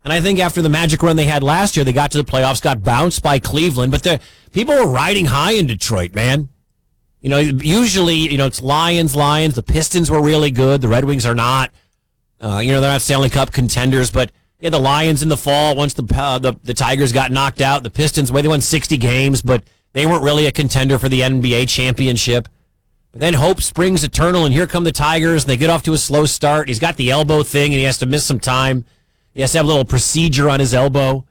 And I think after the magic run they had last year, they got to the playoffs, got bounced by Cleveland. But the people were riding high in Detroit, man. Usually, it's Lions. The Pistons were really good. The Red Wings are not. They're not Stanley Cup contenders. But the Lions in the fall, once the Tigers got knocked out, the Pistons, they won 60 games, but they weren't really a contender for the NBA championship. But then hope springs eternal, and here come the Tigers, and they get off to a slow start. He's got the elbow thing, and he has to miss some time. He has to have a little procedure on his elbow.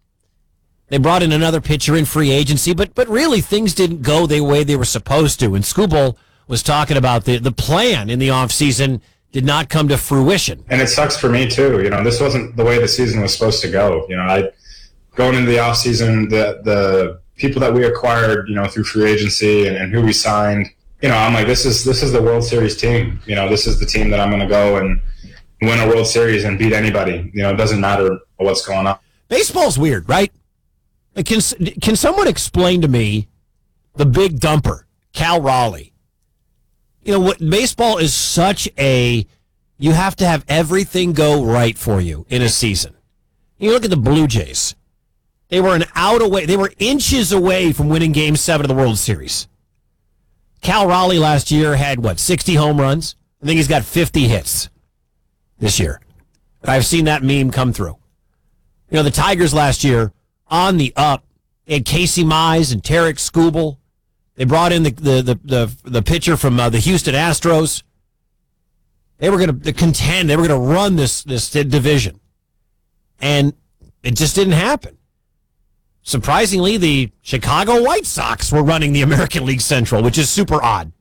They brought in another pitcher in free agency, but really things didn't go the way they were supposed to. And Skubal was talking about the plan in the offseason did not come to fruition. And it sucks for me, too. This wasn't the way the season was supposed to go. Going into the offseason, the people that we acquired, through free agency and who we signed, I'm like, this is the World Series team. This is the team that I'm going to go and win a World Series and beat anybody. It doesn't matter what's going on. Baseball's weird, right? Can someone explain to me the big dumper, Cal Raleigh? What baseball is such you have to have everything go right for you in a season. You look at the Blue Jays. They were an out away. They were inches away from winning Game 7 of the World Series. Cal Raleigh last year had, 60 home runs? I think he's got 50 hits this year. I've seen that meme come through. The Tigers last year, on the up. They had Casey Mize and Tarek Skubal. They brought in the pitcher from the Houston Astros. They were going to contend. They were going to run this division. And it just didn't happen. Surprisingly, the Chicago White Sox were running the American League Central, which is super odd.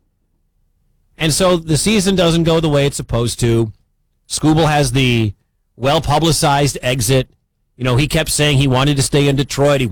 And so the season doesn't go the way it's supposed to. Skubal has the well-publicized exit. He kept saying he wanted to stay in Detroit.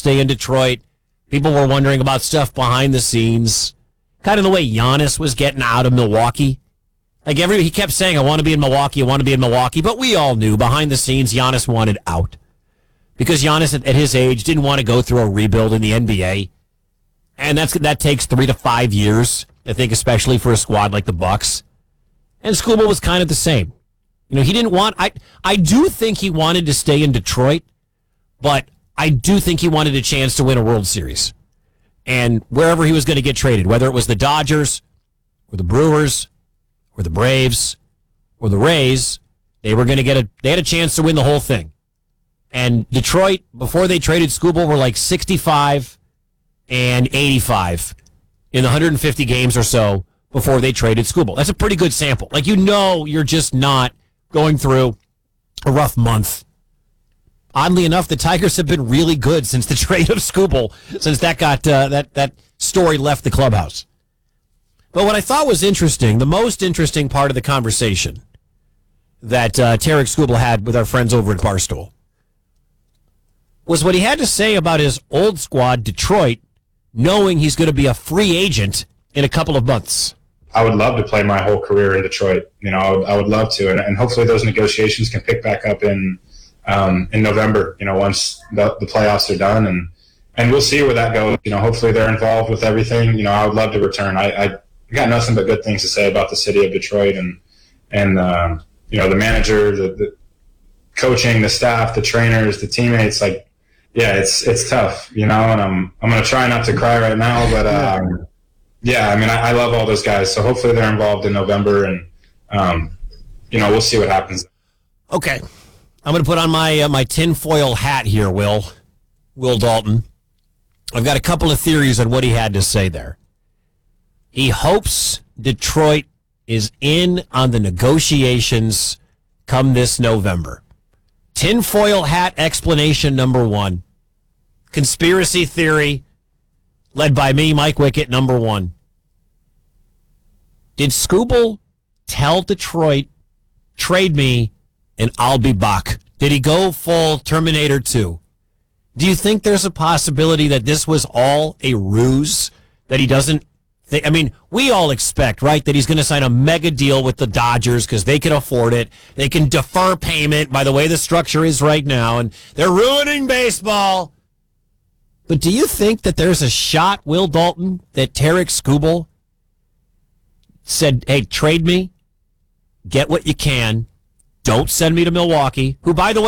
People were wondering about stuff behind the scenes. Kind of the way Giannis was getting out of Milwaukee. He kept saying, I want to be in Milwaukee. But we all knew behind the scenes Giannis wanted out. Because Giannis, at his age, didn't want to go through a rebuild in the NBA. And that takes 3 to 5 years, I think, especially for a squad like the Bucks. And Skubal was kind of the same. He didn't want... I do think he wanted to stay in Detroit, but I do think he wanted a chance to win a World Series. And wherever he was going to get traded, whether it was the Dodgers or the Brewers or the Braves or the Rays, they were going to they had a chance to win the whole thing. And Detroit, before they traded Skubal, were like 65 and 85 in the 150 games or so before they traded Skubal. That's a pretty good sample. You're just not going through a rough month. Oddly enough, the Tigers have been really good since the trade of Skubal, since that got that story left the clubhouse. But what I thought was interesting, the most interesting part of the conversation that Tarek Skubal had with our friends over at Barstool, was what he had to say about his old squad, Detroit, knowing he's going to be a free agent in a couple of months. I would love to play my whole career in Detroit. I would love to, and hopefully those negotiations can pick back up in November. Once the playoffs are done, and we'll see where that goes. Hopefully they're involved with everything. I would love to return. I got nothing but good things to say about the city of Detroit and the manager, the coaching, the staff, the trainers, the teammates. It's tough. And I'm going to try not to cry right now, but. I love all those guys. So hopefully they're involved in November, and we'll see what happens. Okay, I'm going to put on my tinfoil hat here, Will Dalton. I've got a couple of theories on what he had to say there. He hopes Detroit is in on the negotiations come this November. Tinfoil hat explanation number 1. Conspiracy theory led by me, Mike Wickett, number 1. Did Skubal tell Detroit, trade me and I'll be back? Did he go full Terminator 2? Do you think there's a possibility that this was all a ruse? That he doesn't think... we all expect, right, that he's going to sign a mega deal with the Dodgers because they can afford it. They can defer payment by the way the structure is right now, and they're ruining baseball. But do you think that there's a shot, Will Dalton, that Tarek Skubal said, hey, trade me, get what you can, don't send me to Milwaukee, who, by the way,